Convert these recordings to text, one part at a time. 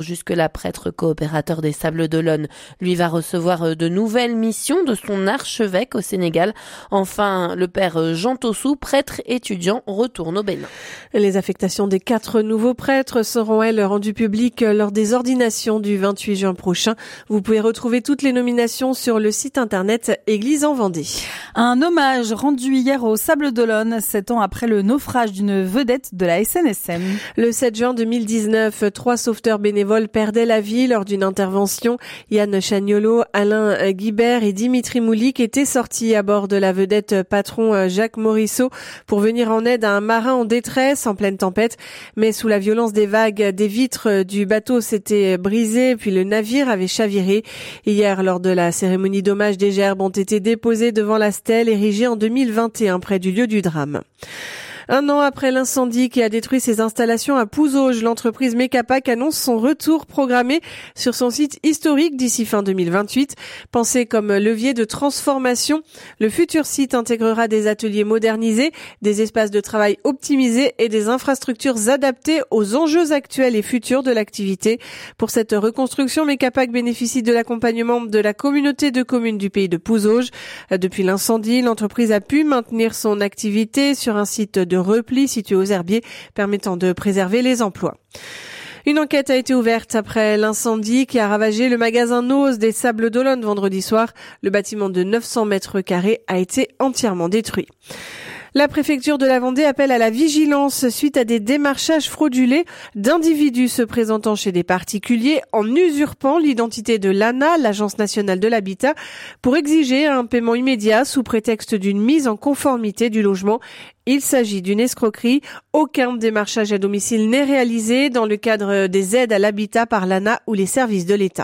Jusque-là, prêtre coopérateur des Sables d'Olonne, lui va recevoir de nouvelles missions de son archevêque au Sénégal. Enfin, le père Jean Tossou, prêtre étudiant, retourne au Bénin. Les affectations des 4 nouveaux prêtres seront, elles, rendues publiques lors des ordinations du 28 juin prochain. Vous pouvez retrouver toutes les nominations sur le site internet Église en Vendée. Un hommage rendu hier aux Sables d'Olonne, 7 ans après le naufrage d'une vedette de la SNSM. Le 7 juin 2019, 3 sauveteurs bénévoles perdaient la vie lors d'une intervention. Yann Chagnolo, Alain Guibert et Dimitri Moulik étaient sortis à bord de la vedette patron Jacques Morisseau pour venir en aide à un marin en détresse en pleine tempête. Mais sous la violence des vagues, des vitres du bateau s'étaient brisées puis le navire avait chaviré. Hier, lors de la cérémonie d'hommage, des gerbes ont été déposées devant la stèle érigée en 2021 près du lieu du drame. 1 an après l'incendie qui a détruit ses installations à Pouzauges, l'entreprise Mecapac annonce son retour programmé sur son site historique d'ici fin 2028. Pensé comme levier de transformation, le futur site intégrera des ateliers modernisés, des espaces de travail optimisés et des infrastructures adaptées aux enjeux actuels et futurs de l'activité. Pour cette reconstruction, Mecapac bénéficie de l'accompagnement de la communauté de communes du pays de Pouzauges. Depuis l'incendie, l'entreprise a pu maintenir son activité sur un site de repli situé aux Herbiers, permettant de préserver les emplois. Une enquête a été ouverte après l'incendie qui a ravagé le magasin Nose des Sables d'Olonne vendredi soir. Le bâtiment de 900 mètres carrés a été entièrement détruit. La préfecture de la Vendée appelle à la vigilance suite à des démarchages fraudulés d'individus se présentant chez des particuliers en usurpant l'identité de l'ANA, l'Agence nationale de l'habitat, pour exiger un paiement immédiat sous prétexte d'une mise en conformité du logement. Il s'agit d'une escroquerie. Aucun démarchage à domicile n'est réalisé dans le cadre des aides à l'habitat par l'ANA ou les services de l'État.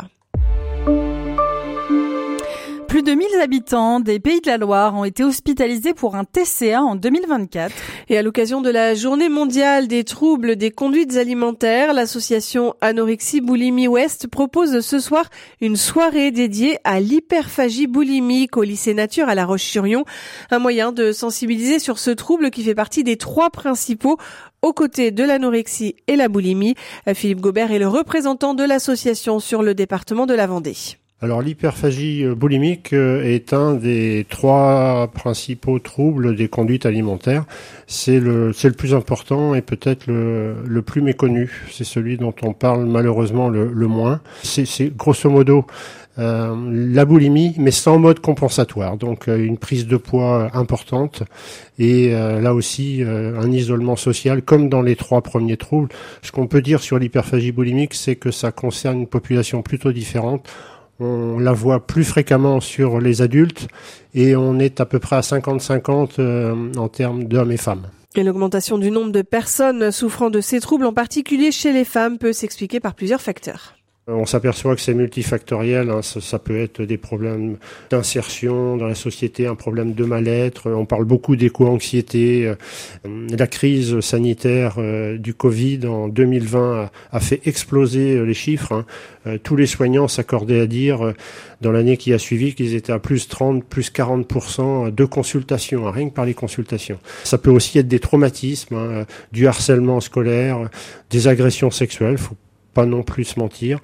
Plus de 1000 habitants des Pays de la Loire ont été hospitalisés pour un TCA en 2024. Et à l'occasion de la journée mondiale des troubles des conduites alimentaires, l'association Anorexie Boulimie Ouest propose ce soir une soirée dédiée à l'hyperphagie boulimique au lycée Nature à La Roche-sur-Yon. Un moyen de sensibiliser sur ce trouble qui fait partie des 3 principaux aux côtés de l'anorexie et la boulimie. Philippe Gobert est le représentant de l'association sur le département de la Vendée. Alors l'hyperphagie boulimique est un des 3 principaux troubles des conduites alimentaires. C'est le plus important et peut-être le plus méconnu. C'est celui dont on parle malheureusement le moins. C'est grosso modo la boulimie, mais sans mode compensatoire. Donc une prise de poids importante et là aussi un isolement social comme dans les 3 premiers troubles. Ce qu'on peut dire sur l'hyperphagie boulimique, c'est que ça concerne une population plutôt différente. On la voit plus fréquemment sur les adultes et on est à peu près à 50-50 en termes d'hommes et femmes. Et l'augmentation du nombre de personnes souffrant de ces troubles, en particulier chez les femmes, peut s'expliquer par plusieurs facteurs. On s'aperçoit que c'est multifactoriel, hein. Ça peut être des problèmes d'insertion dans la société, un problème de mal-être. On parle beaucoup d'éco-anxiété. La crise sanitaire du Covid en 2020 a fait exploser les chiffres, hein. Tous les soignants s'accordaient à dire dans l'année qui a suivi qu'ils étaient à plus 30, plus 40% de consultations, hein, rien que par les consultations. Ça peut aussi être des traumatismes, hein, du harcèlement scolaire, des agressions sexuelles. Faut pas non plus se mentir,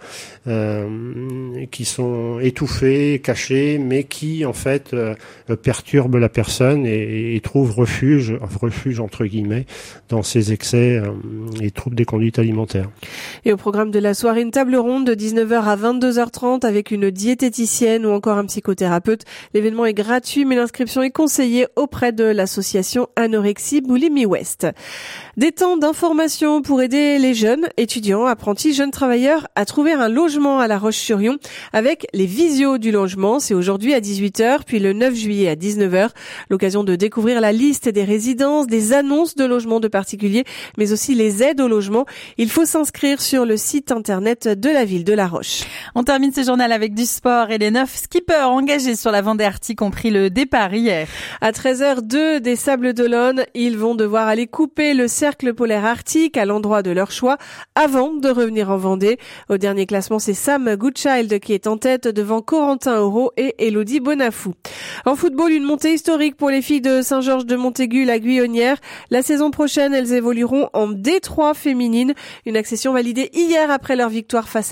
qui sont étouffés, cachés, mais qui en fait perturbent la personne et trouvent refuge entre guillemets dans ces excès et troubles des conduites alimentaires. Et au programme de la soirée, une table ronde de 19h à 22h30 avec une diététicienne ou encore un psychothérapeute. L'événement est gratuit, mais l'inscription est conseillée auprès de l'association Anorexie Boulimie Ouest. Des temps d'information pour aider les jeunes, étudiants, apprentis, jeunes travailleurs à trouver un logement à La Roche-sur-Yon avec les visios du logement. C'est aujourd'hui à 18h, puis le 9 juillet à 19h. L'occasion de découvrir la liste des résidences, des annonces de logements de particuliers, mais aussi les aides au logement. Il faut s'inscrire sur le site internet de la ville de La Roche. On termine ce journal avec du sport et les 9 skippers engagés sur la Vendée Arctique ont pris le départ hier. À 13h02 des Sables d'Olonne, ils vont devoir aller couper le cercle polaire arctique à l'endroit de leur choix avant de revenir en en Vendée. Au dernier classement, c'est Sam Goodchild qui est en tête devant Corentin Auro et Elodie Bonafou. En football, une montée historique pour les filles de Saint-Georges de Montaigu, la Guyonnière. La saison prochaine, elles évolueront en D3 féminine. Une accession validée hier après leur victoire face